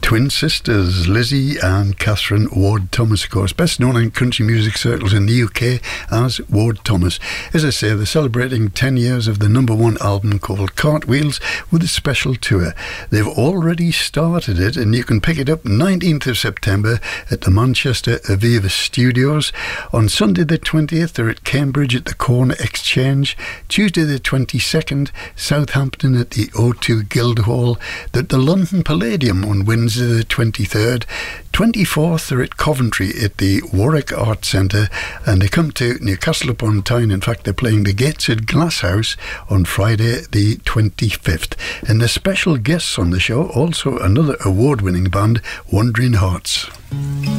twin sisters, Lizzie and Catherine Ward Thomas, of course, best known in country music circles in the UK as Ward Thomas. As I say, they're celebrating 10 years of the number one album called Cartwheels with a special tour. They've already started it, and you can pick it up 19th of September at the Manchester Aviva Studios. On Sunday the 20th, they're at Cambridge at the Corner Exchange. Tuesday the 22nd, Southampton at the O2 Guildhall. They're at the London Palladium on Wednesday the 23rd. 24th, they're at Coventry at the Warwick Arts Centre, and they come to Newcastle upon Tyne. In fact, they're playing the Gateshead Glasshouse on Friday the 25th. And the special guests on the show, also another award-winning band, Wandering Hearts.